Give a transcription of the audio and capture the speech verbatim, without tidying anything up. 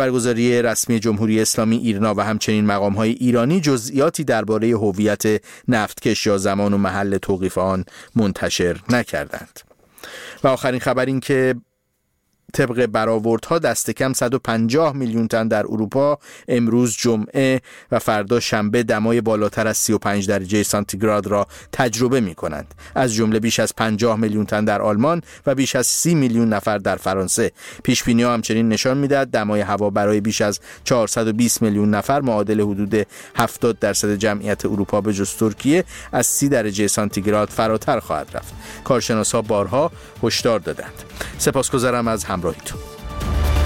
خبرگزاری رسمی جمهوری اسلامی ایرنا و همچنین مقام‌های ایرانی جزئیاتی درباره هویت نفتکش یا زمان و محل توقیف آن منتشر نکردند. و آخرین خبر این که طبق برآوردها دست کم صد و پنجاه میلیون تن در اروپا امروز جمعه و فردا شنبه دمای بالاتر از سی و پنج درجه سانتیگراد را تجربه می کنند. از جمله بیش از پنجاه میلیون تن در آلمان و بیش از سی میلیون نفر در فرانسه. پیش بینی ها همچنین نشان میدهد دمای هوا برای بیش از چهارصد و بیست میلیون نفر معادل حدود هفتاد درصد جمعیت اروپا به جز ترکیه از سی درجه سانتیگراد فراتر خواهد رفت. کارشناسا بارها هشدار دادند. سپاسگزارم از همراهیتون.